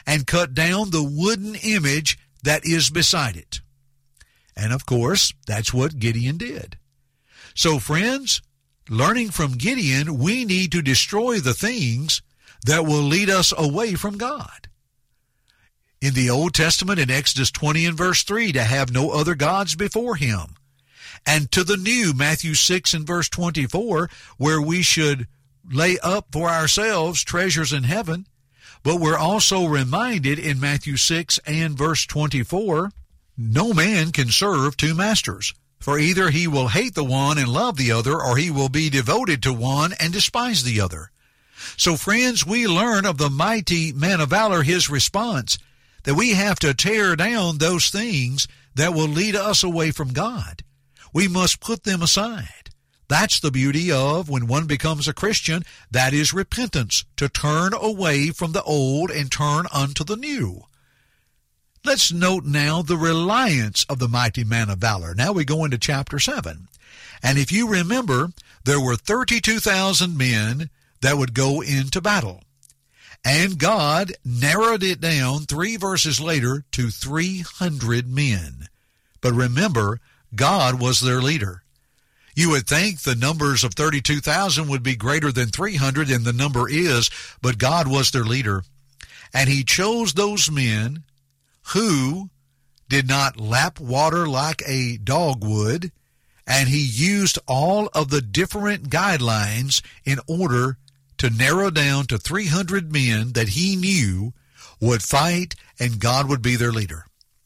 and cut down the wooden image that is beside it. And of course, that's what Gideon did. So friends, learning from Gideon, we need to destroy the things that will lead us away from God. In the Old Testament, in Exodus 20 and verse 3, to have no other gods before him. And to the New, Matthew 6 and verse 24, where we should lay up for ourselves treasures in heaven. But we're also reminded in Matthew 6 and verse 24, no man can serve two masters, for either he will hate the one and love the other, or he will be devoted to one and despise the other. So friends, we learn of the mighty man of valor, his response, that we have to tear down those things that will lead us away from God. We must put them aside. That's the beauty of when one becomes a Christian, that is repentance, to turn away from the old and turn unto the new. Let's note now the reliance of the mighty man of valor. Now we go into chapter 7. And if you remember, there were 32,000 men that would go into battle. And God narrowed it down 3 verses later to 300 men. But remember, God was their leader. You would think the numbers of 32,000 would be greater than 300, and the number is, but God was their leader. And he chose those men who did not lap water like a dog would, and he used all of the different guidelines in order to narrow down to 300 men that he knew would fight and God would be their leader.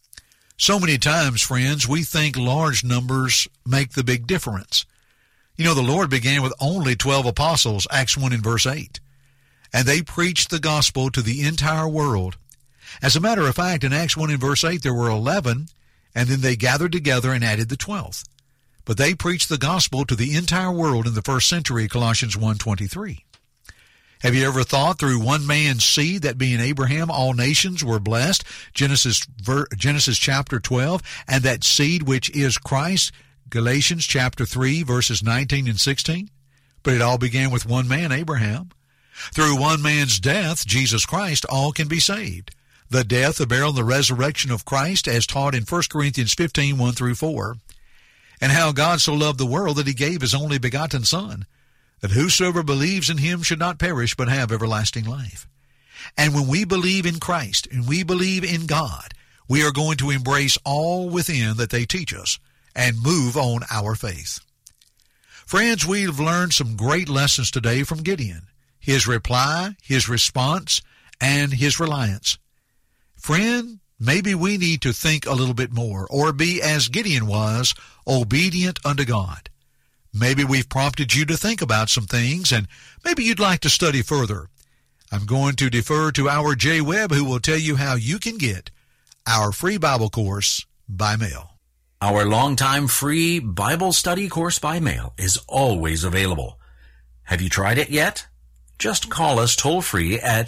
So many times, friends, we think large numbers make the big difference. You know, the Lord began with only 12 apostles, Acts 1 and verse 8, and they preached the gospel to the entire world. As a matter of fact, in Acts 1 and verse 8, there were 11, and then they gathered together and added the 12th. But they preached the gospel to the entire world in the first century, Colossians 1:23. Have you ever thought through one man's seed, that being Abraham, all nations were blessed? Genesis chapter 12, and that seed which is Christ, Galatians chapter 3, verses 19 and 16. But it all began with one man, Abraham. Through one man's death, Jesus Christ, all can be saved. The death, the burial, and the resurrection of Christ, as taught in 1 Corinthians 15, 1 through 4. And how God so loved the world that he gave his only begotten Son, that whosoever believes in him should not perish but have everlasting life. And when we believe in Christ and we believe in God, we are going to embrace all within that they teach us and move on our faith. Friends, we've learned some great lessons today from Gideon, his reply, his response, and his reliance. Friend, maybe we need to think a little bit more, or be as Gideon was, obedient unto God. Maybe we've prompted you to think about some things, and maybe you'd like to study further. I'm going to defer to our Jay Webb, who will tell you how you can get our free Bible course by mail. Our longtime free Bible study course by mail is always available. Have you tried it yet? Just call us toll-free at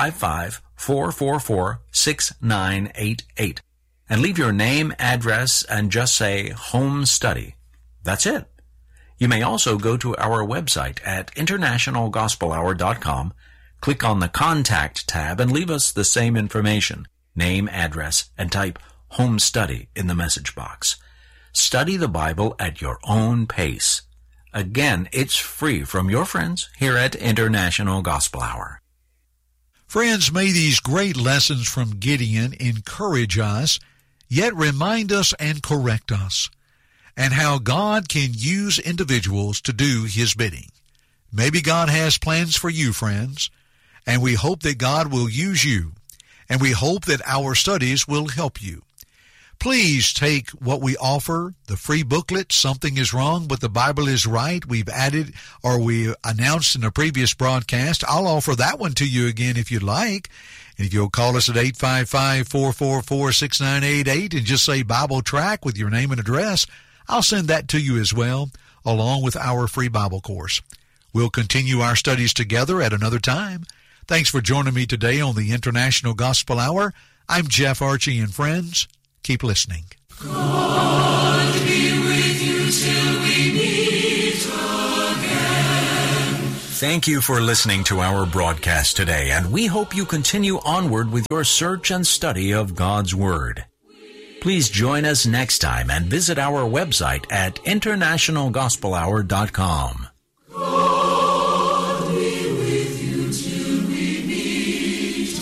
855-444-6988 and leave your name, address, and just say Home Study. That's it. You may also go to our website at internationalgospelhour.com, click on the Contact tab, and leave us the same information, name, address, and type Home Study in the message box. Study the Bible at your own pace. Again, it's free from your friends here at International Gospel Hour. Friends, may these great lessons from Gideon encourage us, yet remind us and correct us, and how God can use individuals to do his bidding. Maybe God has plans for you, friends, and we hope that God will use you, and we hope that our studies will help you. Please take what we offer, the free booklet, Something is Wrong, but the Bible is Right. We've added, or we announced in a previous broadcast. I'll offer that one to you again if you'd like. And if you'll call us at 855-444-6988 and just say Bible Track with your name and address, I'll send that to you as well, along with our free Bible course. We'll continue our studies together at another time. Thanks for joining me today on the International Gospel Hour. I'm Jeff Archie, and friends, keep listening. God be with you till we meet again. Thank you for listening to our broadcast today, and we hope you continue onward with your search and study of God's Word. Please join us next time and visit our website at internationalgospelhour.com. God be with you till we meet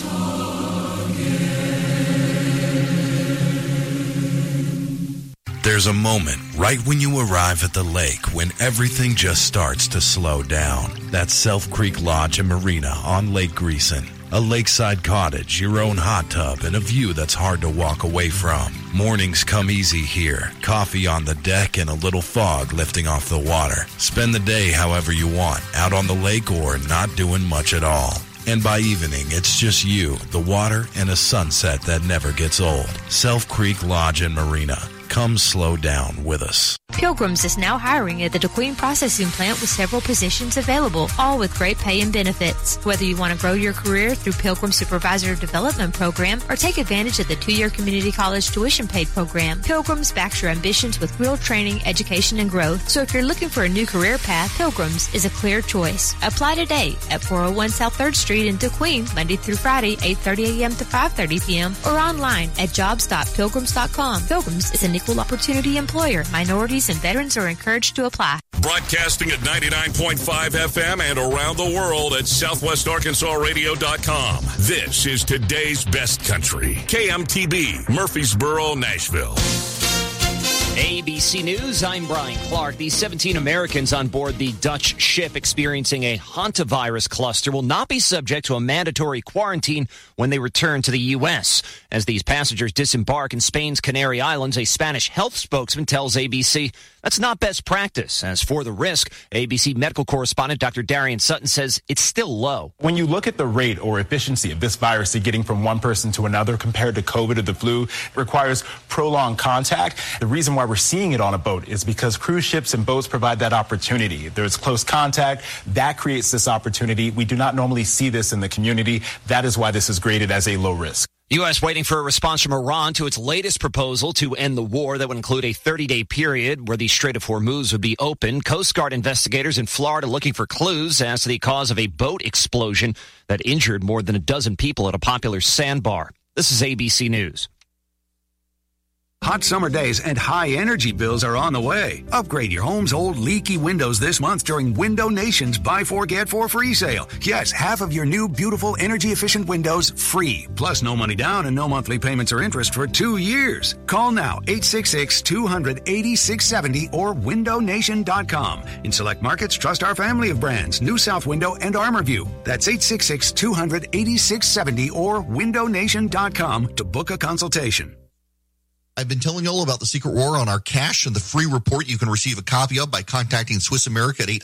again. There's a moment right when you arrive at the lake when everything just starts to slow down. That's Self Creek Lodge and Marina on Lake Greeson. A lakeside cottage, your own hot tub, and a view that's hard to walk away from. Mornings come easy here. Coffee on the deck and a little fog lifting off the water. Spend the day however you want, out on the lake or not doing much at all. And by evening, it's just you, the water, and a sunset that never gets old. Self Creek Lodge and Marina. Come slow down with us. Pilgrims is now hiring at the DeQueen Processing Plant with several positions available, all with great pay and benefits. Whether you want to grow your career through Pilgrim Supervisor Development Program or take advantage of the 2-year community college tuition paid program, Pilgrims backs your ambitions with real training, education, and growth. So if you're looking for a new career path, Pilgrims is a clear choice. Apply today at 401 South 3rd Street in DeQueen, Monday through Friday, 8:30 a.m. to 5:30 p.m. or online at jobs.pilgrims.com. Pilgrims is an equal opportunity employer. Minorities and veterans are encouraged to apply. Broadcasting at 99.5 FM and around the world at southwestarkansasradio.com. This is today's best country. KMTB, Murfreesboro, Nashville. ABC News, I'm Brian Clark. The 17 Americans on board the Dutch ship experiencing a hantavirus cluster will not be subject to a mandatory quarantine when they return to the U.S. As these passengers disembark in Spain's Canary Islands, a Spanish health spokesman tells ABC that's not best practice. As for the risk, ABC medical correspondent Dr. Darian Sutton says it's still low. When you look at the rate or efficiency of this virus getting from one person to another compared to COVID or the flu, it requires prolonged contact. The reason why we're seeing it on a boat is because cruise ships and boats provide that opportunity. There's close contact. That creates this opportunity. We do not normally see this in the community. That is why this is graded as a low risk. U.S. waiting for a response from Iran to its latest proposal to end the war that would include a 30-day period where the Strait of Hormuz would be open. Coast Guard investigators in Florida looking for clues as to the cause of a boat explosion that injured more than a dozen people at a popular sandbar. This is ABC News. Hot summer days and high energy bills are on the way. Upgrade your home's old leaky windows this month during Window Nation's Buy 4 Get 4 free sale. Yes, half of your new beautiful energy efficient windows free. Plus no money down and no monthly payments or interest for 2 years. Call now 866-200-8670 or windownation.com. In select markets, trust our family of brands, New South Window and ArmorView. That's 866-200-8670 or windownation.com to book a consultation. I've been telling you all about the Secret War on our cash and the free report you can receive a copy of by contacting Swiss America at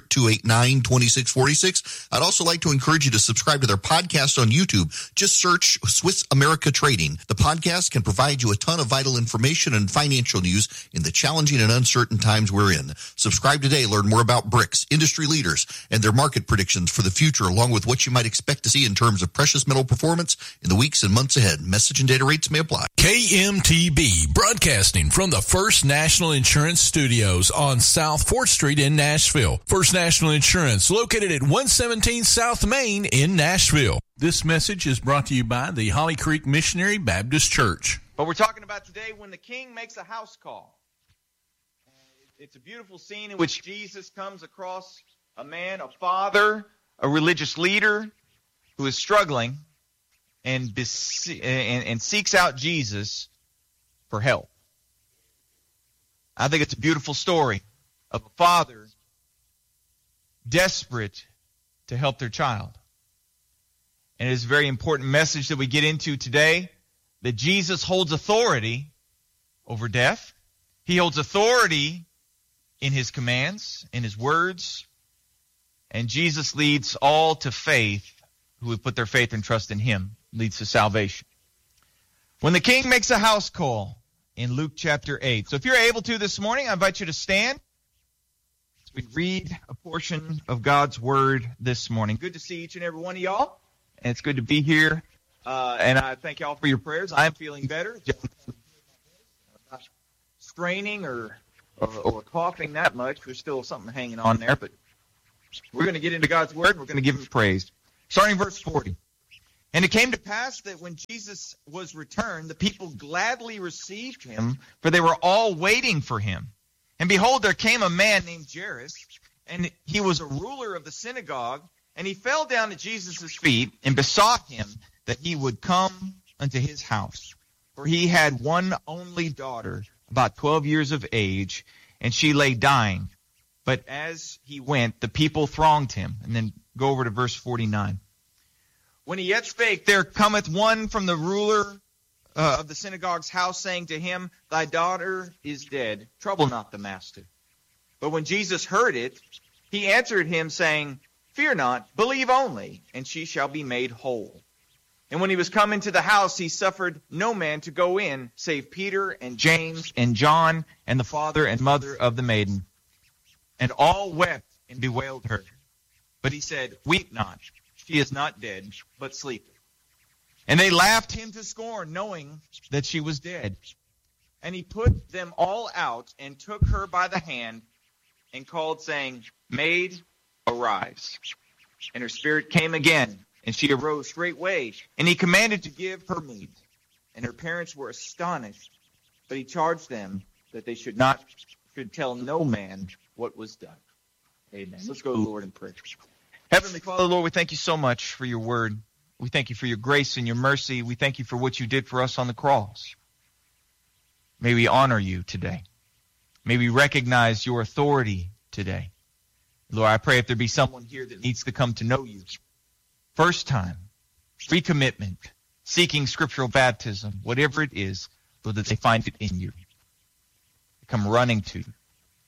800-289-2646. I'd also like to encourage you to subscribe to their podcast on YouTube. Just search Swiss America Trading. The podcast can provide you a ton of vital information and financial news in the challenging and uncertain times we're in. Subscribe today. Learn more about BRICS, industry leaders, and their market predictions for the future, along with what you might expect to see in terms of precious metal performance in the weeks and months ahead. Message and data rates may apply. KMTB, broadcasting from the First National Insurance Studios on South 4th Street in Nashville. First National Insurance, located at 117 South Main in Nashville. This message is brought to you by the Holly Creek Missionary Baptist Church. But we're talking about today when the king makes a house call. It's a beautiful scene in which Jesus comes across a man, a father, a religious leader who is struggling and seeks out Jesus for help. I think it's a beautiful story of a father desperate to help their child. And it is a very important message that we get into today, that Jesus holds authority over death. He holds authority in his commands, in his words. And Jesus leads all to faith who would put their faith and trust in him, leads to salvation. When the king makes a house call in Luke chapter 8. So if you're able to this morning, I invite you to stand as we read a portion of God's word this morning. Good to see each and every one of y'all, and it's good to be here. And I thank y'all for your prayers. I am feeling better. Not straining or coughing that much. There's still something hanging on there, but We're going to get into God's Word, and we're going to give Him praise. Starting verse 40. And it came to pass that when Jesus was returned, the people gladly received Him, for they were all waiting for Him. And behold, there came a man named Jairus, and he was a ruler of the synagogue, and he fell down at Jesus' feet and besought Him that he would come unto his house. For he had one only daughter, about 12 years of age, and she lay dying. But as he went, the people thronged him. And then go over to verse 49. When he yet spake, there cometh one from the ruler of the synagogue's house, saying to him, Thy daughter is dead. Trouble not the master. But when Jesus heard it, he answered him, saying, Fear not, believe only, and she shall be made whole. And when he was come into the house, he suffered no man to go in, save Peter and James and John and the father and mother of the maiden. And all wept and bewailed her. But he said, Weep not, she is not dead, but sleepeth. And they laughed him to scorn, knowing that she was dead. And he put them all out, and took her by the hand, and called, saying, Maid, arise. And her spirit came again, and she arose straightway. And he commanded to give her meat. And her parents were astonished. But he charged them that they should tell no man what was done. Amen. Let's go to the Lord in prayer. Heavenly Father, Lord, we thank you so much for your word. We thank you for your grace and your mercy. We thank you for what you did for us on the cross. May we honor you today. May we recognize your authority today. Lord, I pray if there be someone here that needs to come to know you, first time, recommitment, seeking scriptural baptism, whatever it is, Lord, that they find it in you. They come running to you,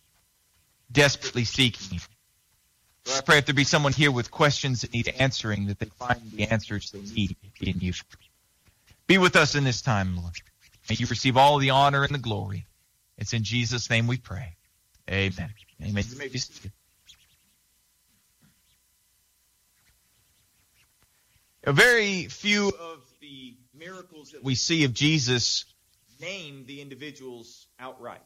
desperately seeking you. Lord, I pray if there be someone here with questions that need answering, that they find the answers they need in you. Be with us in this time, Lord. May you receive all the honor and the glory. It's in Jesus' name we pray. Amen. Amen. You may be seated. A very few of the miracles that we see of Jesus name the individuals outright.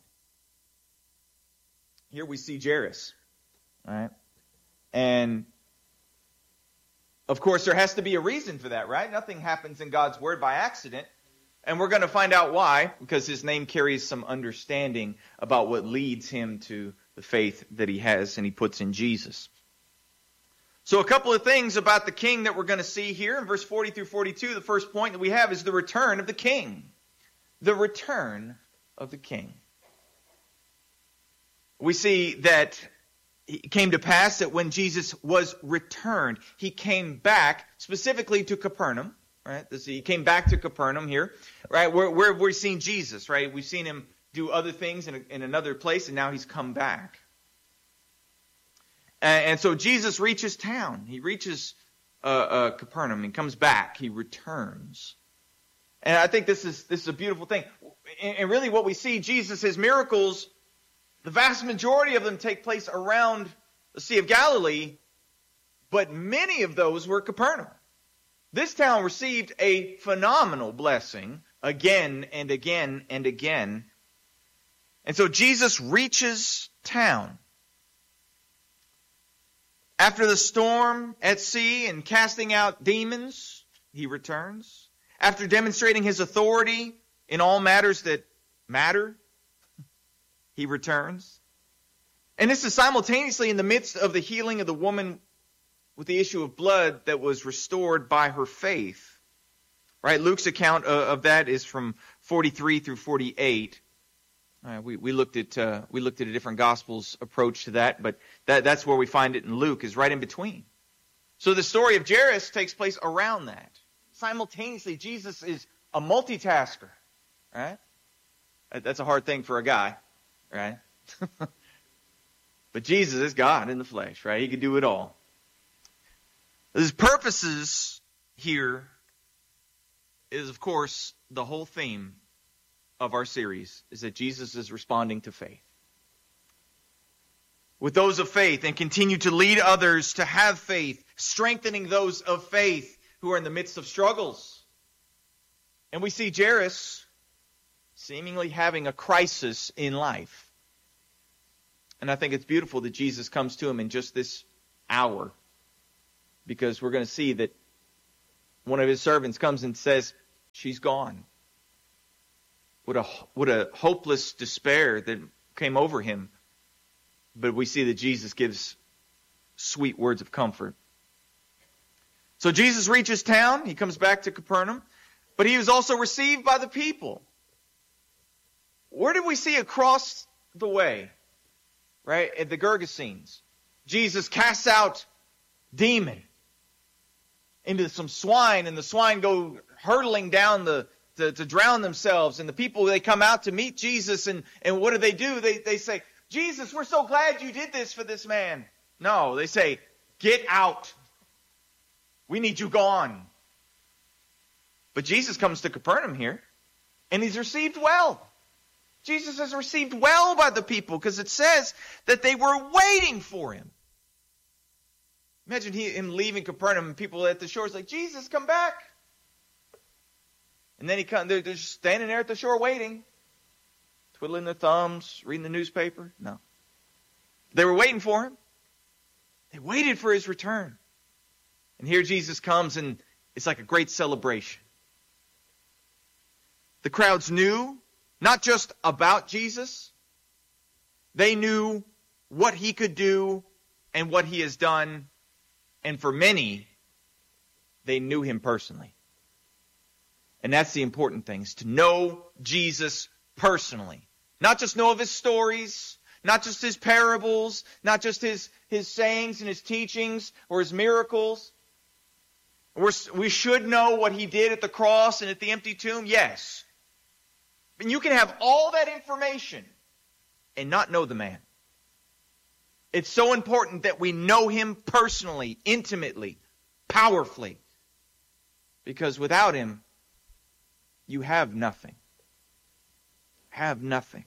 Here we see Jairus, all right? And, of course, there has to be a reason for that, right? Nothing happens in God's Word by accident. And we're going to find out why, because his name carries some understanding about what leads him to the faith that he has and he puts in Jesus. So a couple of things about the king that we're going to see here in verse 40 through 42. The first point that we have is the return of the king. The return of the king. We see that it came to pass that when Jesus was returned, he came back specifically to Capernaum. Right? He came back to Capernaum here. Right? Where we're seeing Jesus. Right? We've seen him do other things in another place, and now he's come back. And so Jesus reaches town. He reaches Capernaum and comes back. He returns. And I think this is a beautiful thing. And really what we see, Jesus' miracles, the vast majority of them take place around the Sea of Galilee, but many of those were Capernaum. This town received a phenomenal blessing again and again and again. And so Jesus reaches town. After the storm at sea and casting out demons, he returns. After demonstrating his authority in all matters that matter, he returns. And this is simultaneously in the midst of the healing of the woman with the issue of blood that was restored by her faith. Right? Luke's account of that is from 43 through 48. We looked at a different Gospels approach to that, but that's where we find it in Luke, is right in between. So the story of Jairus takes place around that. Simultaneously, Jesus is a multitasker, right? That's a hard thing for a guy, right? But Jesus is God in the flesh, right? He can do it all. His purposes here is, of course, the whole theme of our series is that Jesus is responding to faith. With those of faith, and continue to lead others to have faith, strengthening those of faith who are in the midst of struggles. And we see Jairus seemingly having a crisis in life. And I think it's beautiful that Jesus comes to him in just this hour, because we're going to see that one of his servants comes and says, she's gone. What a hopeless despair that came over him. But we see that Jesus gives sweet words of comfort. So Jesus reaches town. He comes back to Capernaum. But he was also received by the people. Where did we see across the way? Right? At the Gergesenes. Jesus casts out demon into some swine, and the swine go hurtling down to drown themselves. And the people, they come out to meet Jesus, and what do? They say, Jesus, we're so glad you did this for this man. No, they say, get out. We need you gone. But Jesus comes to Capernaum here, and he's received well. Jesus is received well by the people, because it says that they were waiting for him. Imagine him leaving Capernaum, and people at the shore is like, Jesus, come back. And then they're just standing there at the shore waiting, twiddling their thumbs, reading the newspaper. No. They were waiting for him. They waited for his return. And here Jesus comes, and it's like a great celebration. The crowds knew not just about Jesus. They knew what he could do and what he has done. And for many, they knew him personally. And that's the important thing, is to know Jesus personally. Not just know of his stories, not just his parables, not just his sayings and his teachings or his miracles. We should know what he did at the cross and at the empty tomb, yes. And you can have all that information and not know the man. It's so important that we know him personally, intimately, powerfully. Because without him, you have nothing. Have nothing.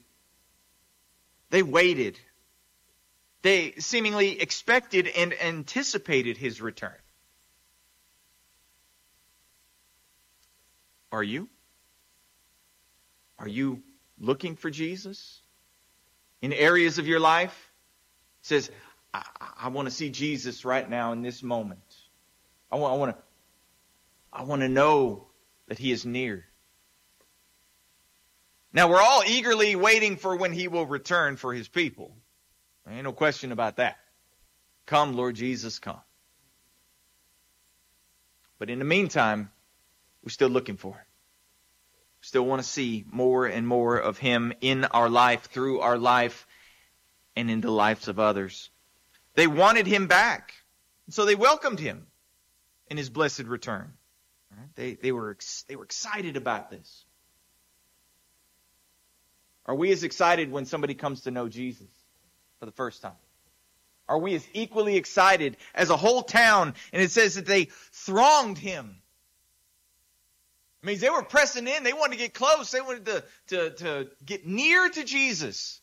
They waited. They seemingly expected and anticipated his return. Are you? Are you looking for Jesus? In areas of your life? It says, I want to see Jesus right now in this moment. I want to know that he is near. Now, we're all eagerly waiting for when he will return for his people. There ain't no question about that. Come, Lord Jesus, come. But in the meantime, we're still looking for him. We still want to see more and more of him in our life, through our life, and in the lives of others. They wanted him back. So they welcomed him in his blessed return. They were excited about this. Are we as excited when somebody comes to know Jesus for the first time? Are we as equally excited as a whole town? And it says that they thronged him. It means they were pressing in. They wanted to get close. They wanted to get near to Jesus.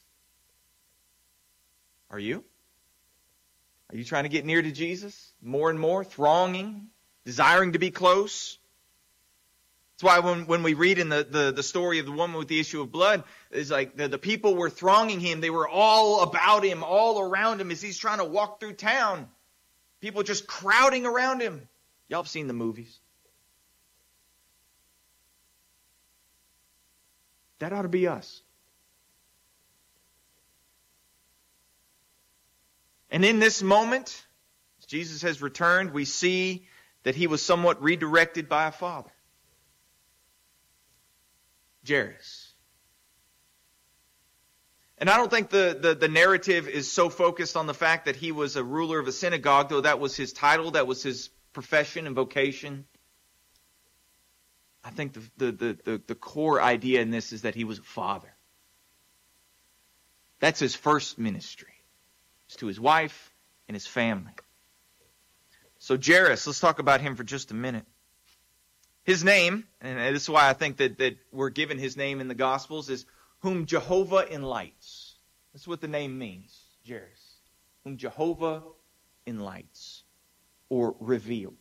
Are you? Are you trying to get near to Jesus? More and more, thronging, desiring to be close? That's why when we read in the story of the woman with the issue of blood, it's like the people were thronging him. They were all about him, all around him as he's trying to walk through town. People just crowding around him. Y'all have seen the movies. That ought to be us. And in this moment, as Jesus has returned, we see that he was somewhat redirected by a father. Jairus. And I don't think the narrative is so focused on the fact that he was a ruler of a synagogue, though that was his title, that was his profession and vocation. I think the core idea in this is that he was a father. That's his first ministry. It's to his wife and his family. So Jairus, let's talk about him for just a minute. His name, and this is why I think that we're given his name in the Gospels, is whom Jehovah enlights. That's what the name means, Jairus. Whom Jehovah enlights or reveals.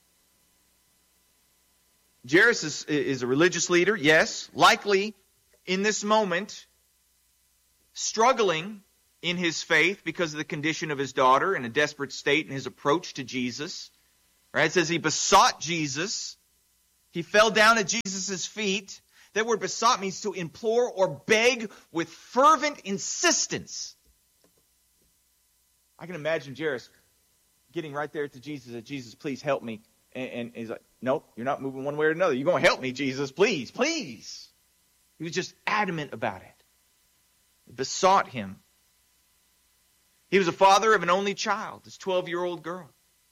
Jairus is a religious leader, yes, likely in this moment struggling in his faith because of the condition of his daughter, in a desperate state in his approach to Jesus. Right? It says he besought Jesus. He fell down at Jesus' feet. That word besought means to implore or beg with fervent insistence. I can imagine Jairus getting right there to Jesus and Jesus, please help me. And he's like, nope, you're not moving one way or another. You're going to help me, Jesus, please, please. He was just adamant about it. He besought him. He was a father of an only child, this 12-year-old girl.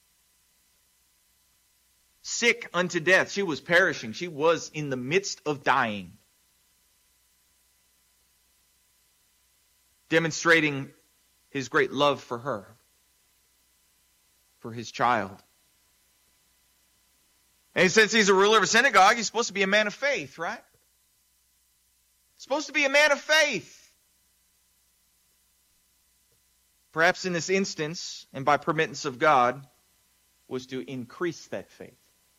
Sick unto death. She was perishing. She was in the midst of dying. Demonstrating his great love for her, for his child. And since he's a ruler of a synagogue, he's supposed to be a man of faith, right? Supposed to be a man of faith. Perhaps in this instance, and by permittance of God, was to increase that faith.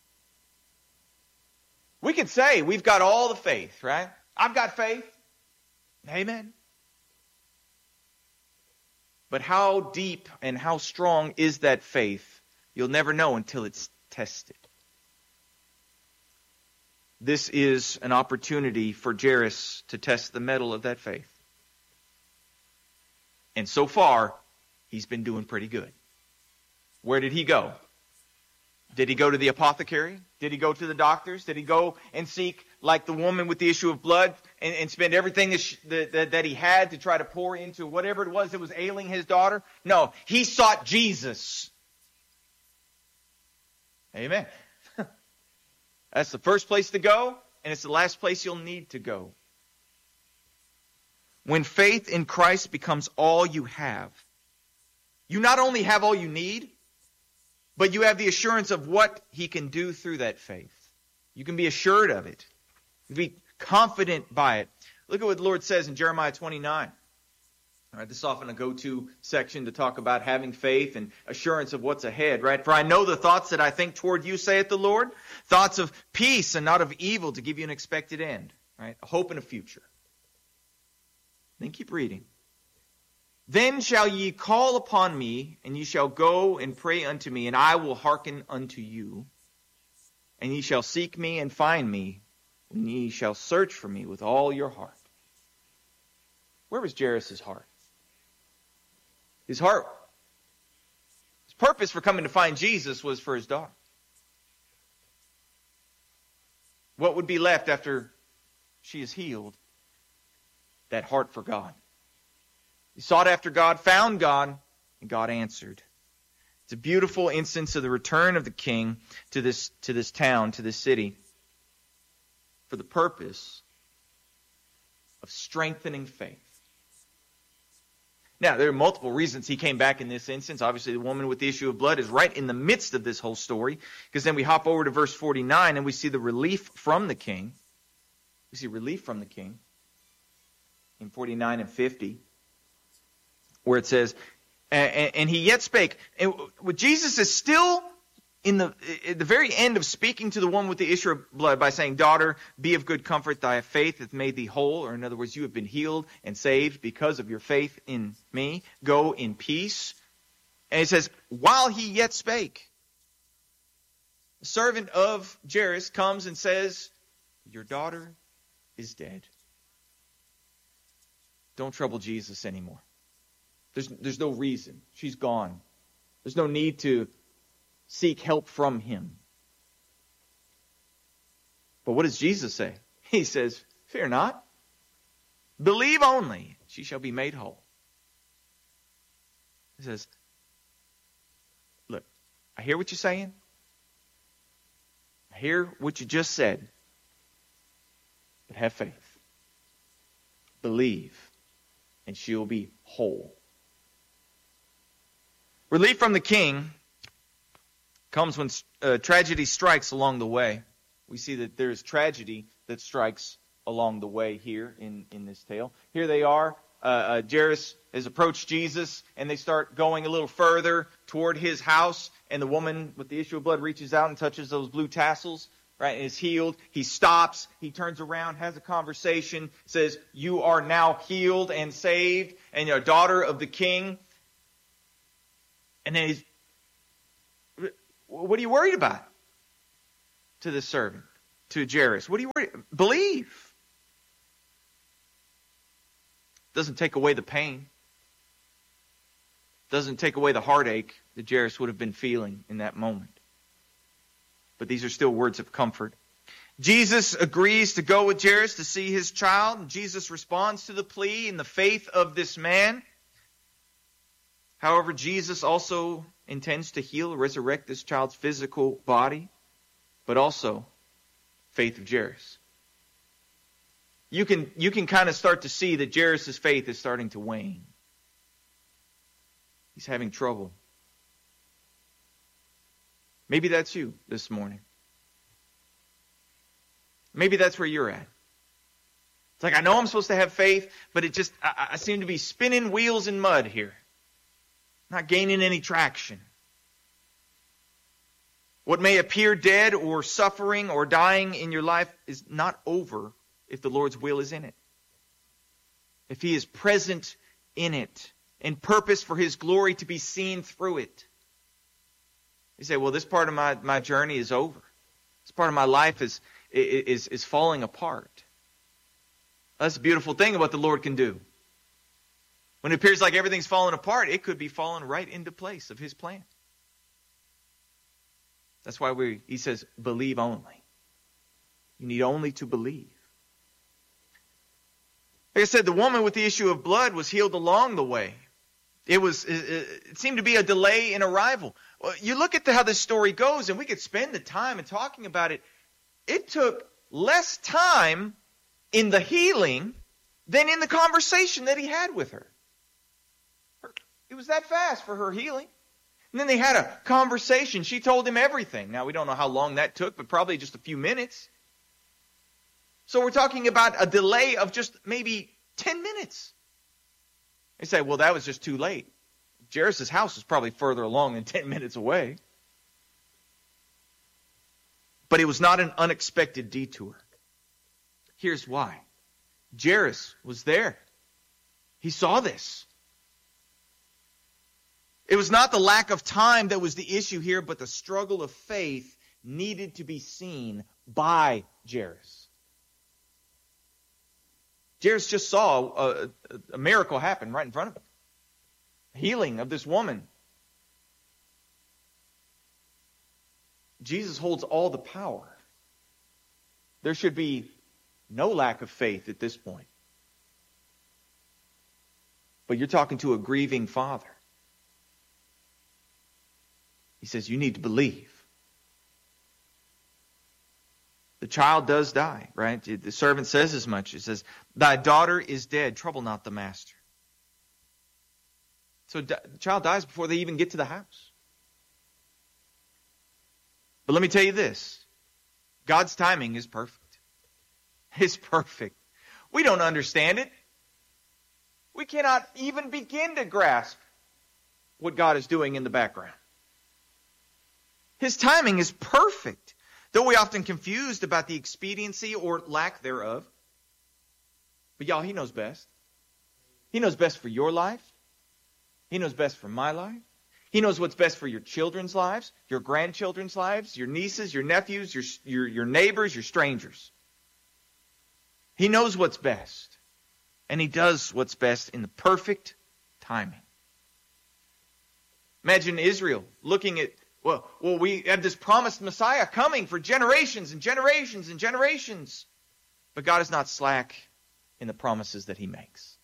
We could say we've got all the faith, right? I've got faith. Amen. But how deep and how strong is that faith? You'll never know until it's tested. This is an opportunity for Jairus to test the mettle of that faith. And so far, he's been doing pretty good. Where did he go? Did he go to the apothecary? Did he go to the doctors? Did he go and seek, like the woman with the issue of blood, and spend everything that he had to try to pour into whatever it was that was ailing his daughter? No, he sought Jesus. Amen. That's the first place to go, and it's the last place you'll need to go. When faith in Christ becomes all you have, you not only have all you need, but you have the assurance of what he can do through that faith. You can be assured of it. You can be confident by it. Look at what the Lord says in Jeremiah 29. All right, this is often a go-to section to talk about having faith and assurance of what's ahead, right? For I know the thoughts that I think toward you, saith the Lord, thoughts of peace and not of evil, to give you an expected end, right? A hope and a future. Then keep reading. Then shall ye call upon me, and ye shall go and pray unto me, and I will hearken unto you. And ye shall seek me and find me, when ye shall search for me with all your heart. Where was Jairus' heart? His heart, his purpose for coming to find Jesus was for his daughter. What would be left after she is healed? That heart for God. He sought after God, found God, and God answered. It's a beautiful instance of the return of the king to this town, to this city, for the purpose of strengthening faith. Now, there are multiple reasons he came back in this instance. Obviously, the woman with the issue of blood is right in the midst of this whole story, because then we hop over to verse 49 and we see the relief from the king. We see relief from the king in 49 and 50, where it says, and he yet spake. And Jesus is still at the very end of speaking to the woman with the issue of blood by saying, daughter, be of good comfort, thy faith hath made thee whole. Or in other words, you have been healed and saved because of your faith in me. Go in peace. And he says, while he yet spake, the servant of Jairus comes and says, your daughter is dead. Don't trouble Jesus anymore. There's no reason. She's gone. There's no need to seek help from him. But what does Jesus say? He says, fear not. Believe only. She shall be made whole. He says, look, I hear what you're saying. I hear what you just said. But have faith. Believe. And she'll be whole. Relief from the king comes when tragedy strikes along the way. We see that there's tragedy that strikes along the way here in this tale. Here they are. Jairus has approached Jesus, and they start going a little further toward his house, and the woman with the issue of blood reaches out and touches those blue tassels, right, and is healed. He stops. He turns around, has a conversation, says, you are now healed and saved, and you're a daughter of the king. And then he's, what are you worried about? To this servant, to Jairus. What are you worried about? Believe. Doesn't take away the pain. Doesn't take away the heartache that Jairus would have been feeling in that moment. But these are still words of comfort. Jesus agrees to go with Jairus to see his child. And Jesus responds to the plea in the faith of this man. However, Jesus also intends to heal, resurrect this child's physical body, but also faith of Jairus. You can kind of start to see that Jairus' faith is starting to wane. He's having trouble. Maybe that's you this morning. Maybe that's where you're at. It's like, I know I'm supposed to have faith, but it just, I seem to be spinning wheels in mud here. Not gaining any traction. What may appear dead or suffering or dying in your life is not over if the Lord's will is in it. If He is present in it and purpose for His glory to be seen through it. You say, well, this part of my journey is over. This part of my life is falling apart. That's the beautiful thing of what the Lord can do. When it appears like everything's falling apart, it could be falling right into place of His plan. That's why He says, believe only. You need only to believe. Like I said, the woman with the issue of blood was healed along the way. It seemed to be a delay in arrival. Well, you look at how this story goes, and we could spend the time in talking about it. It took less time in the healing than in the conversation that he had with her. It was that fast for her healing. And then they had a conversation. She told him everything. Now, we don't know how long that took, but probably just a few minutes. So we're talking about a delay of just maybe 10 minutes. They say, well, that was just too late. Jairus' house was probably further along than 10 minutes away. But it was not an unexpected detour. Here's why. Jairus was there. He saw this. It was not the lack of time that was the issue here, but the struggle of faith needed to be seen by Jairus. Jairus just saw a miracle happen right in front of him. Healing of this woman. Jesus holds all the power. There should be no lack of faith at this point. But you're talking to a grieving father. He says, you need to believe. The child does die, right? The servant says as much. It says, thy daughter is dead. Trouble not the master. So the child dies before they even get to the house. But let me tell you this. God's timing is perfect. It's perfect. We don't understand it. We cannot even begin to grasp what God is doing in the background. His timing is perfect. Though we're often confused about the expediency or lack thereof. But y'all, He knows best. He knows best for your life. He knows best for my life. He knows what's best for your children's lives, your grandchildren's lives, your nieces, your nephews, your neighbors, your strangers. He knows what's best. And He does what's best in the perfect timing. Imagine Israel looking at, well, we have this promised Messiah coming for generations and generations and generations. But God is not slack in the promises that He makes.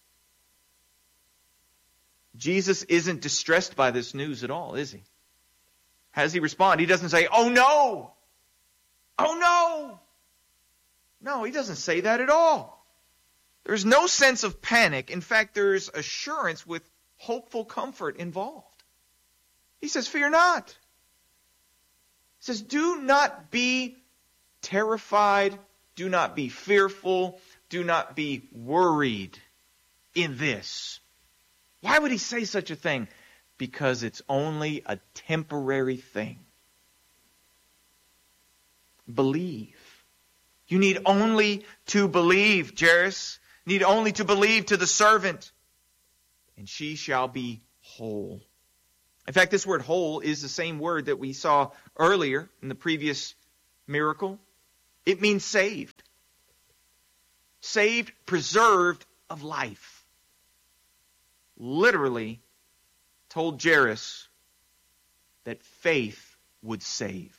Jesus isn't distressed by this news at all, is He? How does He respond? He doesn't say, oh no! Oh no! No, He doesn't say that at all. There's no sense of panic. In fact, there's assurance with hopeful comfort involved. He says, fear not. He says, do not be terrified. Do not be fearful. Do not be worried in this. Why would He say such a thing? Because it's only a temporary thing. Believe. You need only to believe, Jairus. Need only to believe to the servant, and she shall be whole. In fact, this word whole is the same word that we saw earlier in the previous miracle. It means saved. Saved, preserved of life. Literally told Jairus that faith would save.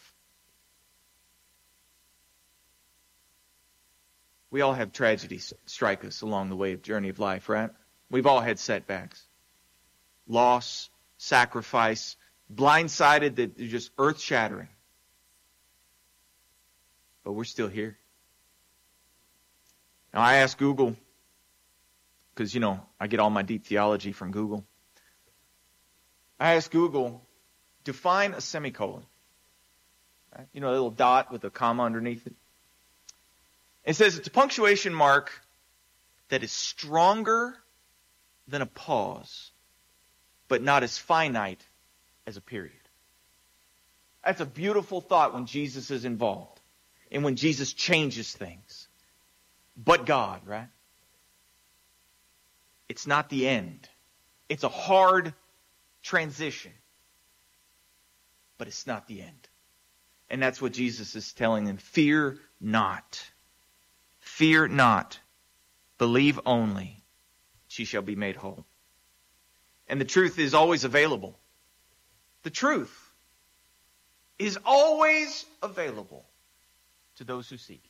We all have tragedies strike us along the way of journey of life, right? We've all had setbacks. Loss, sacrifice, blindsided that are just earth-shattering. But we're still here. Now, I asked Google, because, I get all my deep theology from Google. I asked Google, define a semicolon. Right? A little dot with a comma underneath it. It says it's a punctuation mark that is stronger than a pause, but not as finite as a period. That's a beautiful thought when Jesus is involved and when Jesus changes things. But God, right? It's not the end. It's a hard transition, but it's not the end. And that's what Jesus is telling them. Fear not. Fear not. Believe only. She shall be made whole. And the truth is always available. The truth is always available to those who seek it.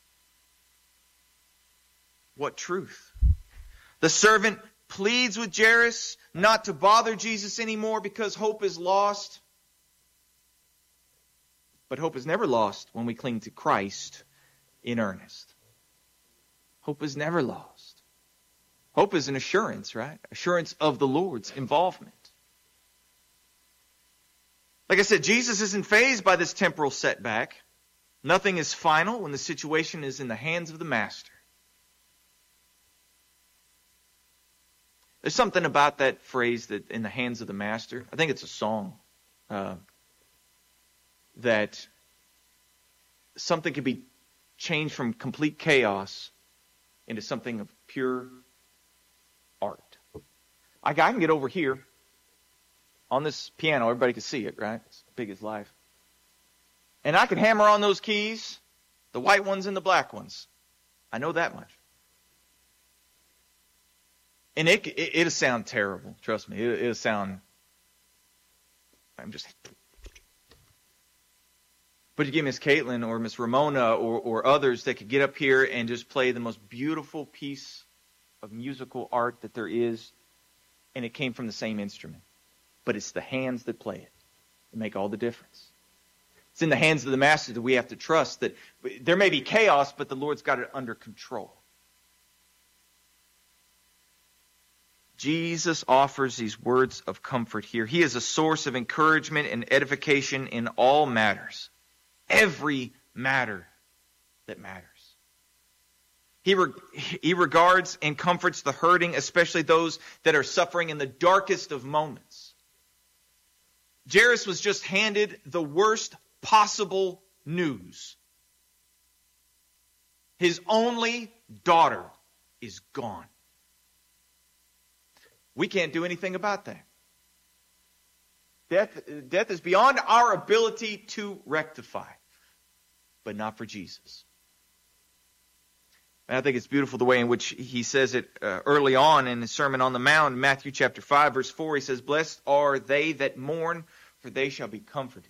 What truth? The servant pleads with Jairus not to bother Jesus anymore because hope is lost. But hope is never lost when we cling to Christ in earnest. Hope is never lost. Hope is an assurance, right? Assurance of the Lord's involvement. Like I said, Jesus isn't fazed by this temporal setback. Nothing is final when the situation is in the hands of the Master. There's something about that phrase, that in the hands of the Master. I think it's a song. That something can be changed from complete chaos into something of pure art. I can get over here on this piano. Everybody can see it, right? It's big as life. And I can hammer on those keys, the white ones and the black ones. I know that much. And it'll sound terrible. Trust me. It'll sound... But you get Miss Caitlin or Miss Ramona or others that could get up here and just play the most beautiful piece of musical art that there is, and it came from the same instrument. But it's the hands that play it that make all the difference. It's in the hands of the Master that we have to trust that there may be chaos, but the Lord's got it under control. Jesus offers these words of comfort here. He is a source of encouragement and edification in all matters. Every matter that matters. He regards and comforts the hurting, especially those that are suffering in the darkest of moments. Jairus was just handed the worst possible news. His only daughter is gone. We can't do anything about that. Death is beyond our ability to rectify, but not for Jesus. And I think it's beautiful the way in which he says it early on in the Sermon on the Mount, Matthew chapter 5, verse 4. He says, "Blessed are they that mourn, for they shall be comforted."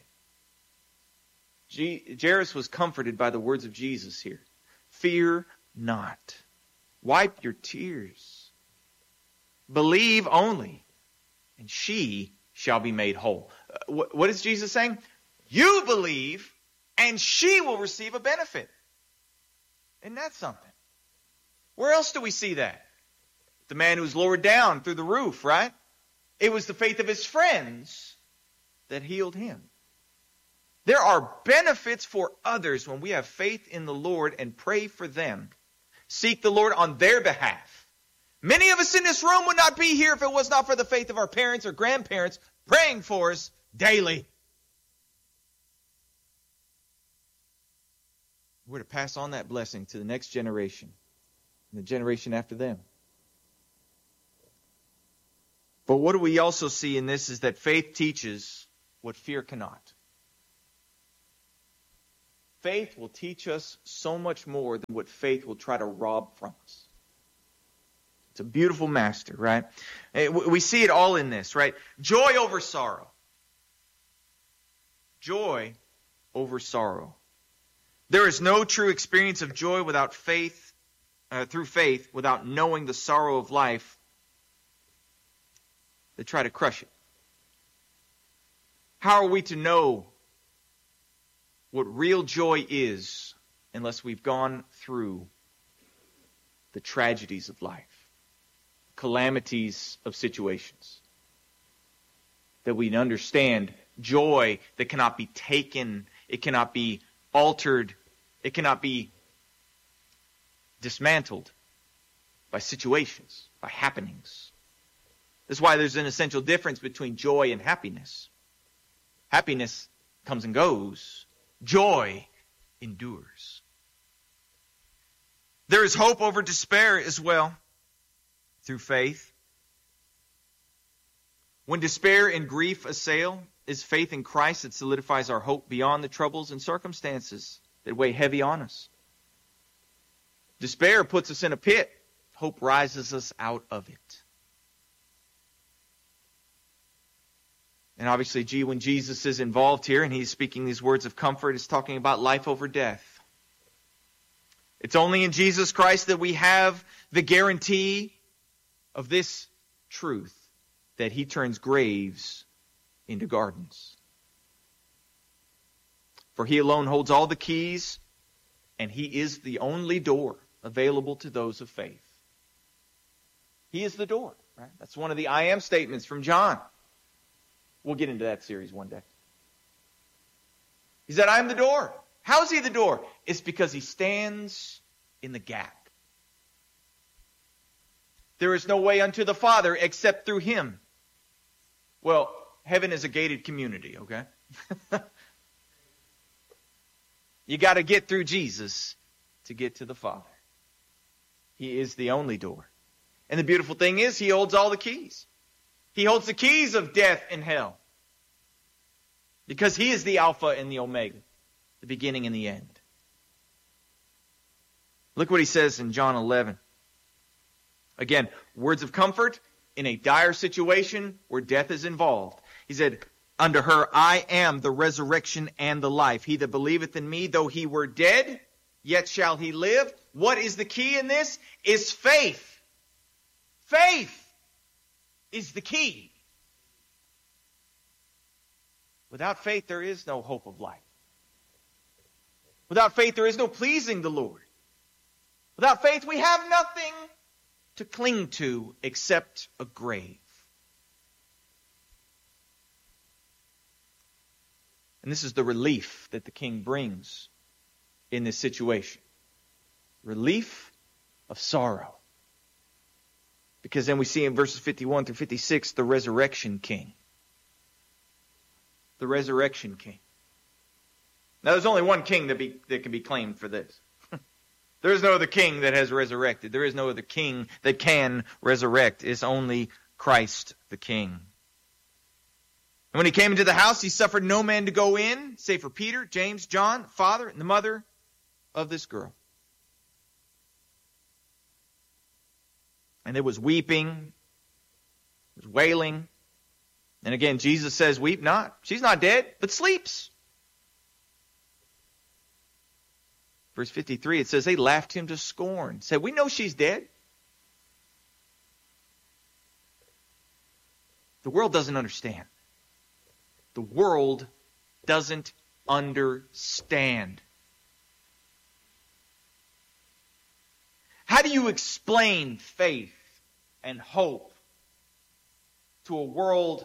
Jairus was comforted by the words of Jesus here. Fear not. Wipe your tears. Believe only, and she shall be made whole. What is Jesus saying? You believe, and she will receive a benefit. Isn't that something? Where else do we see that? The man who was lowered down through the roof, right? It was the faith of his friends that healed him. There are benefits for others when we have faith in the Lord and pray for them. Seek the Lord on their behalf. Many of us in this room would not be here if it was not for the faith of our parents or grandparents praying for us daily. We're to pass on that blessing to the next generation and the generation after them. But what do we also see in this is that faith teaches what fear cannot. Faith will teach us so much more than what faith will try to rob from us. It's a beautiful master, right? We see it all in this, right? Joy over sorrow. Joy over sorrow. There is no true experience of joy without faith, through faith, without knowing the sorrow of life that try to crush it. How are we to know what real joy is unless we've gone through the tragedies of life, calamities of situations? That we understand joy that cannot be taken, it cannot be altered, it cannot be dismantled by situations, by happenings. That's why there's an essential difference between joy and happiness. Happiness comes and goes. Joy endures. There is hope over despair as well through faith. When despair and grief assail, is faith in Christ that solidifies our hope beyond the troubles and circumstances that weigh heavy on us. Despair puts us in a pit. Hope rises us out of it. And obviously, when Jesus is involved here and he's speaking these words of comfort, he's talking about life over death. It's only in Jesus Christ that we have the guarantee of this truth, that he turns graves into gardens. For he alone holds all the keys, and he is the only door available to those of faith. He is the door, right? That's one of the I am statements from John. We'll get into that series one day. He said, I am the door. How is he the door? It's because he stands in the gap. There is no way unto the Father except through him. Well, heaven is a gated community, okay? You got to get through Jesus to get to the Father. He is the only door. And the beautiful thing is, he holds all the keys. He holds the keys of death and hell. Because he is the Alpha and the Omega, the beginning and the end. Look what he says in John 11. Again, words of comfort in a dire situation where death is involved. He said, unto her, I am the resurrection and the life. He that believeth in me, though he were dead, yet shall he live. What is the key in this? Is faith. Faith is the key. Without faith, there is no hope of life. Without faith, there is no pleasing the Lord. Without faith, we have nothing to cling to except a grave. And this is the relief that the king brings in this situation. Relief of sorrow. Because then we see in verses 51 through 56 the resurrection king. The resurrection king. Now there's only one king that can be claimed for this. There is no other king that has resurrected. There is no other king that can resurrect. It's only Christ the King. And when he came into the house, he suffered no man to go in, save for Peter, James, John, the father, and the mother of this girl. And there was weeping, there was wailing. And again, Jesus says, weep not. She's not dead, but sleeps. Verse 53, it says, they laughed him to scorn. Said, we know she's dead. The world doesn't understand. The world doesn't understand. How do you explain faith and hope to a world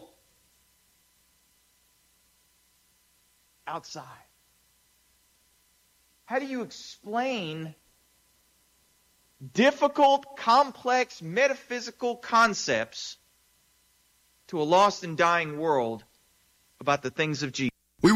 outside? How do you explain difficult, complex, metaphysical concepts to a lost and dying world about the things of Jesus? We wish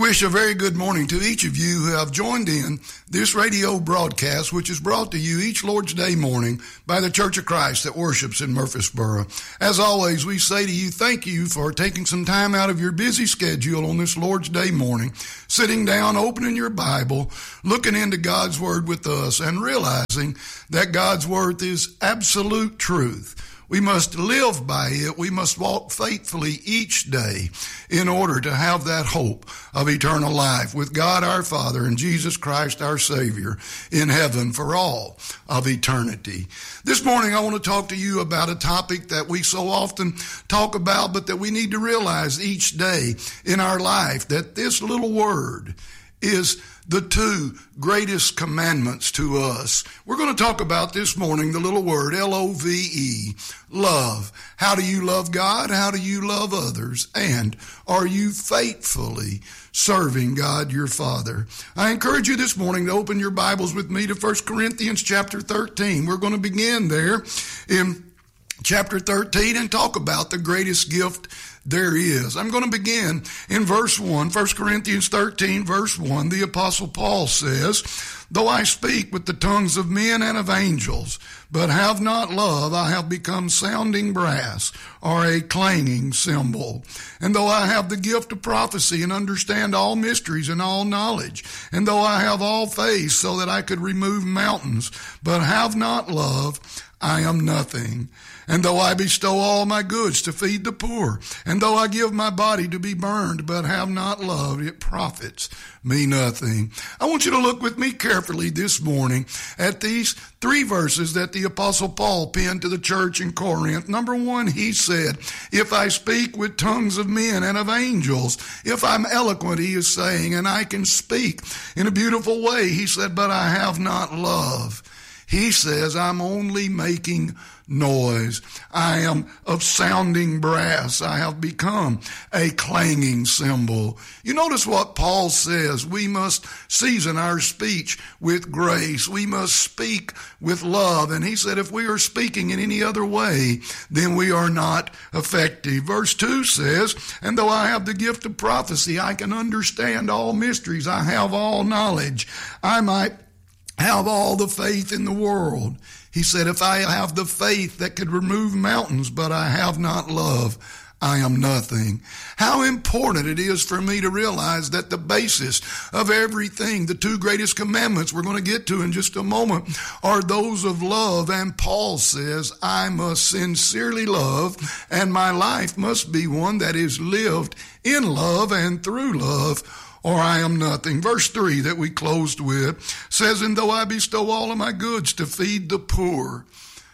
wish a very good morning to each of you who have joined in this radio broadcast, which is brought to you each Lord's Day morning by the Church of Christ that worships in Murfreesboro. As always, we say to you, thank you for taking some time out of your busy schedule on this Lord's Day morning, sitting down, opening your Bible, looking into God's Word with us, and realizing that God's Word is absolute truth. We must live by it. We must walk faithfully each day in order to have that hope of eternal life with God our Father and Jesus Christ our Savior in heaven for all of eternity. This morning I want to talk to you about a topic that we so often talk about, but that we need to realize each day in our life, that this little word is the two greatest commandments to us. We're going to talk about this morning the little word, L-O-V-E, love. How do you love God? How do you love others? And are you faithfully serving God your Father? I encourage you this morning to open your Bibles with me to 1 Corinthians chapter 13. We're going to begin there in chapter 13 and talk about the greatest gift there is. I'm going to begin in verse 1, 1 Corinthians 13, verse 1. The Apostle Paul says, though I speak with the tongues of men and of angels, but have not love, I have become sounding brass or a clanging cymbal. And though I have the gift of prophecy and understand all mysteries and all knowledge, and though I have all faith so that I could remove mountains, but have not love, I am nothing. And though I bestow all my goods to feed the poor, and though I give my body to be burned, but have not love, it profits me nothing. I want you to look with me carefully this morning at these three verses that the Apostle Paul penned to the church in Corinth. Number one, he said, if I speak with tongues of men and of angels, if I'm eloquent, he is saying, and I can speak in a beautiful way, he said, but I have not love. He says, I'm only making noise. I am of sounding brass. I have become a clanging cymbal. You notice what Paul says. We must season our speech with grace. We must speak with love. And he said, if we are speaking in any other way, then we are not effective. Verse 2 says, and though I have the gift of prophecy, I can understand all mysteries. I have all knowledge. I might have all the faith in the world. He said, if I have the faith that could remove mountains, but I have not love, I am nothing. How important it is for me to realize that the basis of everything, the two greatest commandments we're going to get to in just a moment, are those of love. And Paul says, I must sincerely love, and my life must be one that is lived in love and through love, or I am nothing. Verse 3 that we closed with says, and though I bestow all of my goods to feed the poor,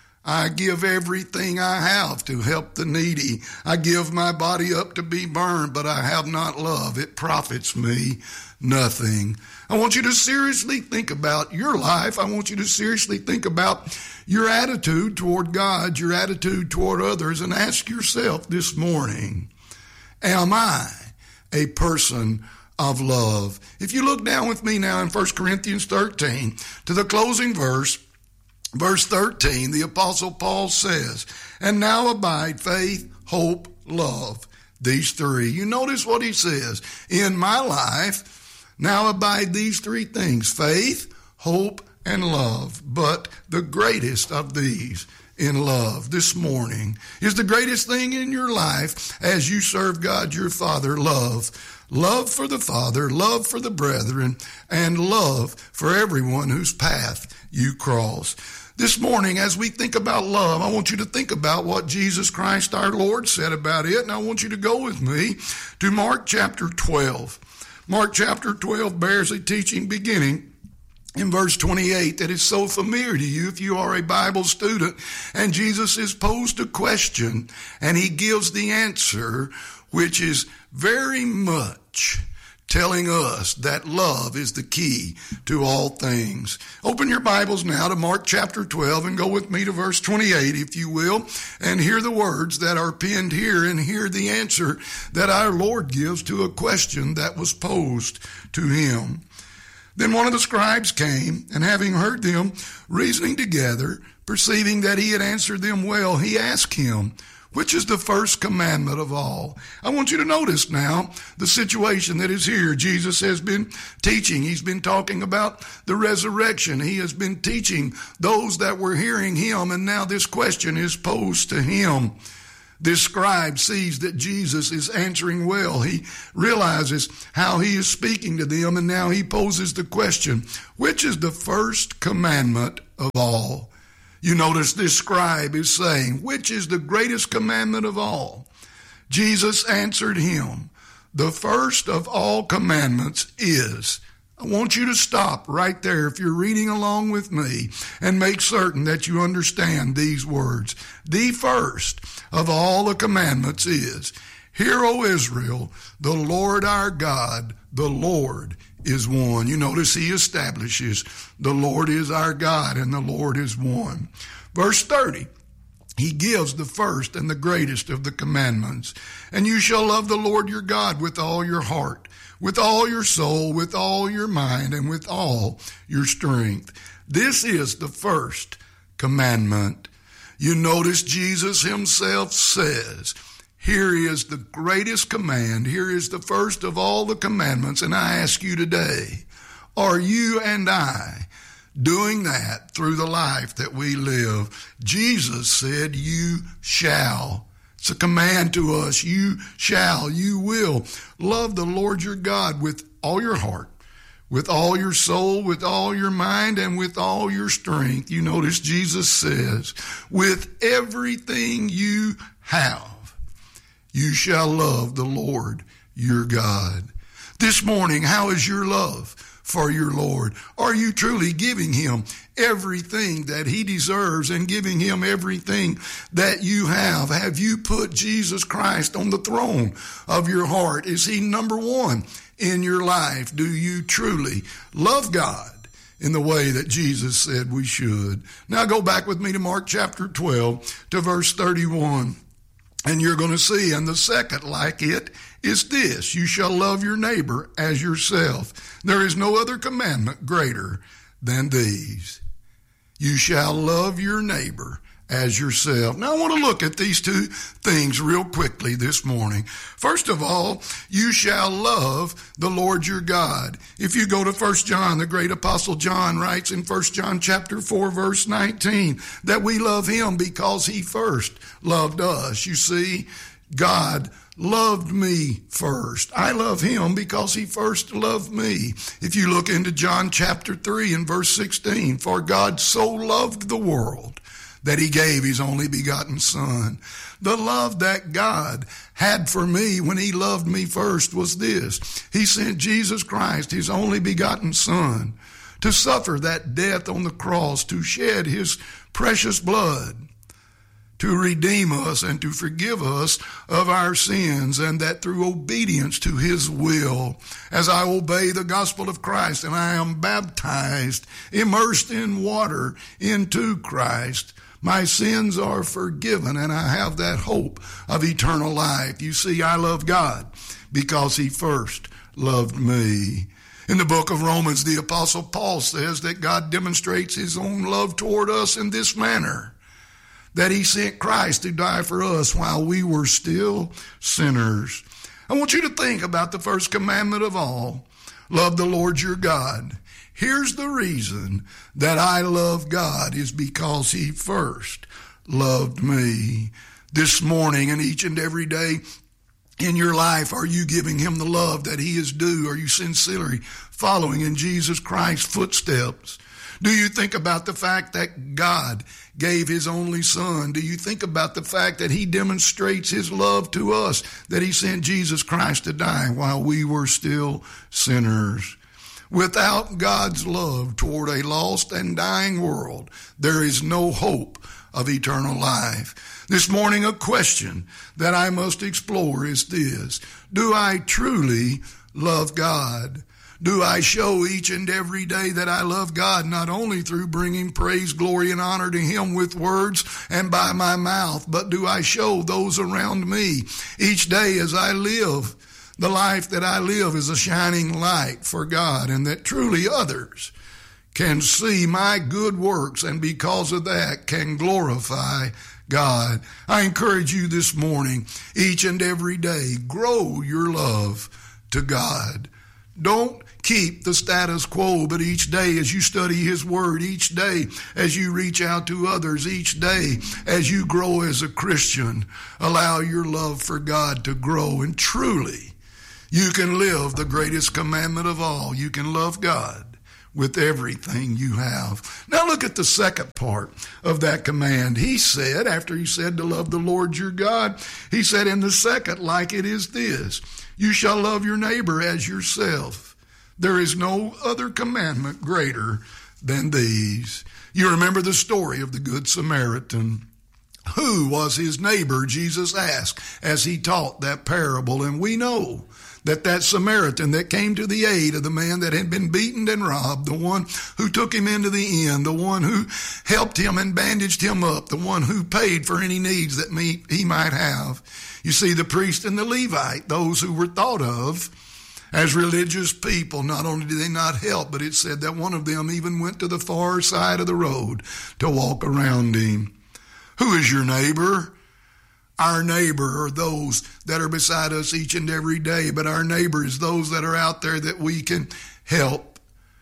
I give everything I have to help the needy. I give my body up to be burned, but I have not love. It profits me nothing. I want you to seriously think about your life. I want you to seriously think about your attitude toward God, your attitude toward others, and ask yourself this morning, am I a person of love? If you look down with me now in 1 Corinthians 13 to the closing verse, verse 13, the Apostle Paul says, and now abide faith, hope, love, these three. You notice what he says, in my life, now abide these three things, faith, hope, and love. But the greatest of these in love this morning is the greatest thing in your life as you serve God your Father, love. Love for the Father, love for the brethren, and love for everyone whose path you cross. This morning, as we think about love, I want you to think about what Jesus Christ our Lord said about it, and I want you to go with me to Mark chapter 12. Mark chapter 12 bears a teaching beginning in verse 28 that is so familiar to you if you are a Bible student, and Jesus is posed a question, and he gives the answer, which is very much telling us that love is the key to all things. Open your Bibles now to Mark chapter 12 and go with me to verse 28, if you will, and hear the words that are penned here and hear the answer that our Lord gives to a question that was posed to him. Then one of the scribes came, and having heard them reasoning together, perceiving that he had answered them well, he asked him, Which is the first commandment of all? I want you to notice now the situation that is here. Jesus has been teaching. He's been talking about the resurrection. He has been teaching those that were hearing him, and now this question is posed to him. This scribe sees that Jesus is answering well. He realizes how he is speaking to them, and now he poses the question, which is the first commandment of all? You notice this scribe is saying, which is the greatest commandment of all? Jesus answered him, the first of all commandments is. I want you to stop right there if you're reading along with me and make certain that you understand these words. The first of all the commandments is, hear, O Israel, the Lord our God, the Lord is one. You notice he establishes the Lord is our God and the Lord is one. Verse 30, he gives the first and the greatest of the commandments. And you shall love the Lord your God with all your heart, with all your soul, with all your mind, and with all your strength. This is the first commandment. You notice Jesus himself says, here is the greatest command. Here is the first of all the commandments. And I ask you today, are you and I doing that through the life that we live? Jesus said, you shall. It's a command to us. You shall, you will love the Lord your God with all your heart, with all your soul, with all your mind, and with all your strength. You notice Jesus says, with everything you have, you shall love the Lord your God. This morning, how is your love for your Lord? Are you truly giving him everything that he deserves and giving him everything that you have? Have you put Jesus Christ on the throne of your heart? Is he number one in your life? Do you truly love God in the way that Jesus said we should? Now go back with me to Mark chapter 12 to verse 31. And you're going to see, and the second like it is this, you shall love your neighbor as yourself. There is no other commandment greater than these. You shall love your neighbor as yourself. Now I want to look at these two things real quickly this morning. First of all, you shall love the Lord your God. If you go to 1 John, the great apostle John writes in 1 John chapter 4 verse 19 that we love him because he first loved us. You see, God loved me first. I love him because he first loved me. If you look into John chapter 3 and verse 16, for God so loved the world that he gave his only begotten son. The love that God had for me when he loved me first was this. He sent Jesus Christ, his only begotten son, to suffer that death on the cross, to shed his precious blood, to redeem us and to forgive us of our sins, and that through obedience to his will, as I obey the gospel of Christ and I am baptized, immersed in water into Christ, my sins are forgiven and I have that hope of eternal life. You see, I love God because he first loved me. In the book of Romans, the apostle Paul says that God demonstrates his own love toward us in this manner, that he sent Christ to die for us while we were still sinners. I want you to think about the first commandment of all. Love the Lord your God. Here's the reason that I love God is because he first loved me. This morning and each and every day in your life, are you giving him the love that he is due? Are you sincerely following in Jesus Christ's footsteps? Do you think about the fact that God gave his only son? Do you think about the fact that he demonstrates his love to us, that he sent Jesus Christ to die while we were still sinners? Without God's love toward a lost and dying world, there is no hope of eternal life. This morning, a question that I must explore is this. Do I truly love God? Do I show each and every day that I love God, not only through bringing praise, glory, and honor to him with words and by my mouth, but do I show those around me each day as I live? The life that I live is a shining light for God, and that truly others can see my good works, and because of that can glorify God. I encourage you this morning, each and every day, grow your love to God. Don't keep the status quo, but each day as you study His Word, each day as you reach out to others, each day as you grow as a Christian, allow your love for God to grow. And truly, you can live the greatest commandment of all. You can love God with everything you have. Now look at the second part of that command. He said, after he said to love the Lord your God, he said in the second, like it is this, you shall love your neighbor as yourself. There is no other commandment greater than these. You remember the story of the Good Samaritan. Who was his neighbor, Jesus asked as he taught that parable. And we know that Samaritan that came to the aid of the man that had been beaten and robbed, the one who took him into the inn, the one who helped him and bandaged him up, the one who paid for any needs that he might have. You see, the priest and the Levite, those who were thought of as religious people, not only did they not help, but it said that one of them even went to the far side of the road to walk around him. Who is your neighbor? Our neighbor are those that are beside us each and every day, but our neighbor is those that are out there that we can help.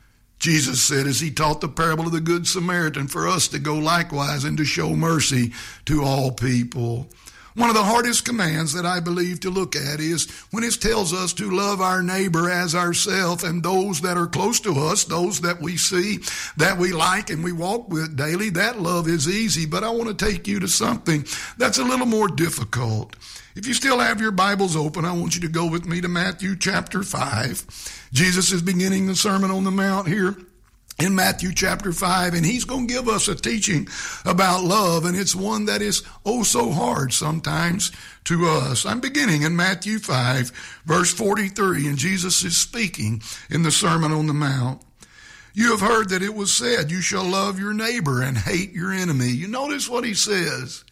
Jesus said as he taught the parable of the Good Samaritan for us to go likewise and to show mercy to all people. One of the hardest commands that I believe to look at is when it tells us to love our neighbor as ourselves, and those that are close to us, those that we see, that we like and we walk with daily. That love is easy, but I want to take you to something that's a little more difficult. If you still have your Bibles open, I want you to go with me to Matthew chapter 5. Jesus is beginning the Sermon on the Mount here in Matthew chapter 5, and he's going to give us a teaching about love, and it's one that is oh so hard sometimes to us. I'm beginning in Matthew 5, verse 43, and Jesus is speaking in the Sermon on the Mount. You have heard that it was said, you shall love your neighbor and hate your enemy. You notice what he says.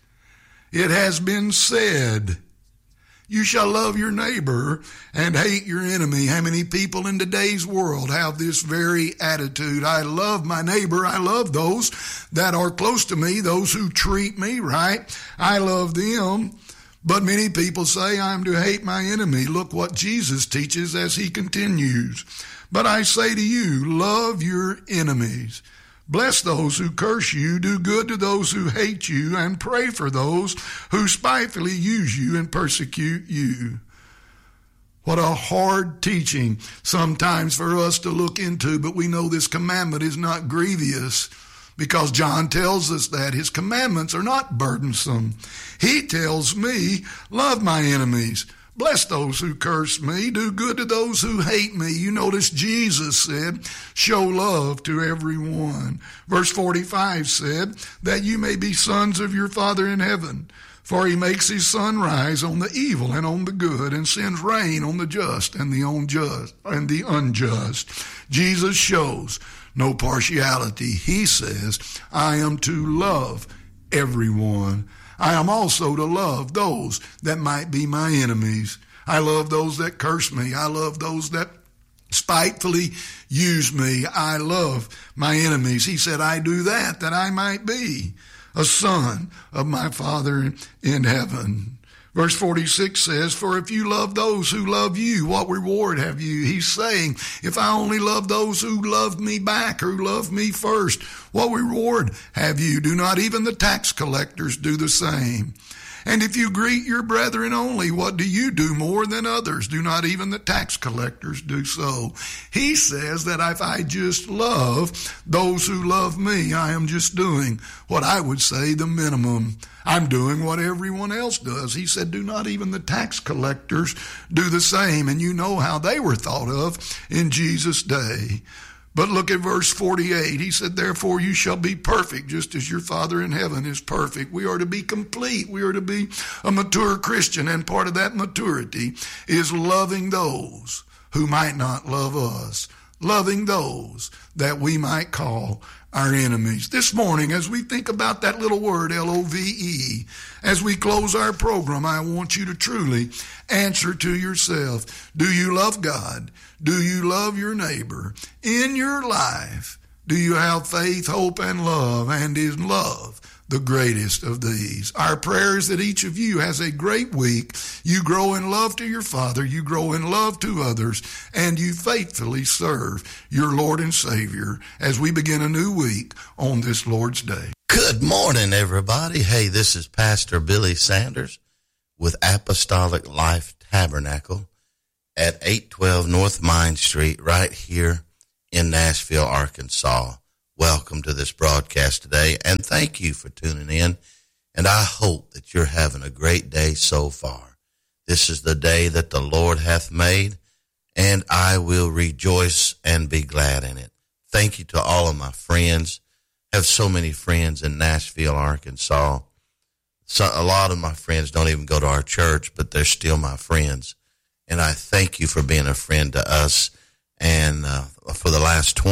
It has been said, you shall love your neighbor and hate your enemy. How many people in today's world have this very attitude? I love my neighbor. I love those that are close to me, those who treat me right. I love them. But many people say I'm to hate my enemy. Look what Jesus teaches as he continues. But I say to you, love your enemies. Bless those who curse you, do good to those who hate you, and pray for those who spitefully use you and persecute you. What a hard teaching sometimes for us to look into, but we know this commandment is not grievous because John tells us that his commandments are not burdensome. He tells me, love my enemies. Bless those who curse me. Do good to those who hate me. You notice Jesus said, show love to everyone. Verse 45 said, that you may be sons of your Father in heaven. For he makes his sun rise on the evil and on the good, and sends rain on the just and the unjust. Jesus shows no partiality. He says, I am to love everyone. I am also to love those that might be my enemies. I love those that curse me. I love those that spitefully use me. I love my enemies. He said, I do that I might be a son of my Father in heaven. Verse 46 says, for if you love those who love you, what reward have you? He's saying, if I only love those who love me back, who love me first, what reward have you? Do not even the tax collectors do the same? And if you greet your brethren only, what do you do more than others? Do not even the tax collectors do so? He says that if I just love those who love me, I am just doing what I would say the minimum. I'm doing what everyone else does. He said, do not even the tax collectors do the same. And you know how they were thought of in Jesus' day. But look at verse 48. He said, therefore you shall be perfect, just as your Father in heaven is perfect. We are to be complete. We are to be a mature Christian. And part of that maturity is loving those who might not love us. Loving those that we might call our enemies. This morning, as we think about that little word, L-O-V-E, as we close our program, I want you to truly answer to yourself, do you love God? Do you love your neighbor? In your life, Do you have faith, hope, and love? And is love the greatest of these? Our prayer is that each of you has a great week. You grow in love to your Father, you grow in love to others, and you faithfully serve your Lord and Savior as we begin a new week on this Lord's Day. Good morning, everybody. Hey, this is Pastor Billy Sanders with Apostolic Life Tabernacle at 812 North Main Street right here in Nashville, Arkansas. Welcome to this broadcast today, and thank you for tuning in, and I hope that you're having a great day so far. This is the day that the Lord hath made, and I will rejoice and be glad in it. Thank you to all of my friends. I have so many friends in Nashville, Arkansas. A lot of my friends don't even go to our church, but they're still my friends, and I thank you for being a friend to us, and for the last 20